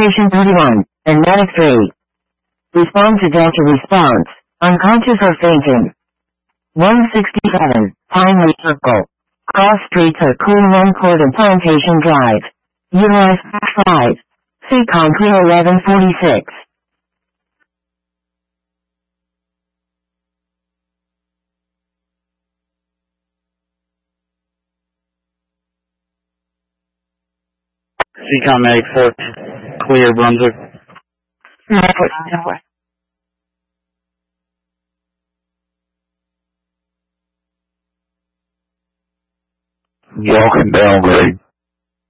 Patient 31, and Medic 3. Respond to Delta response. Unconscious or fainting. 167, Pineley Circle. Cross streets are Cool 1 Court and Plantation Drive. Utilize 5. Seacon Clear 1146. Seacon Medic 4, clear Brunswick. Y'all can downgrade.